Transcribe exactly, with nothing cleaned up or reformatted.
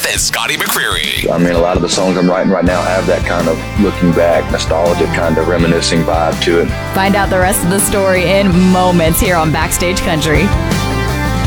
and Scotty McCreery. I mean, a lot of the songs I'm writing right now have that kind of looking back, nostalgic, kind of reminiscing vibe to it. Find out the rest of the story in moments here on Backstage Country.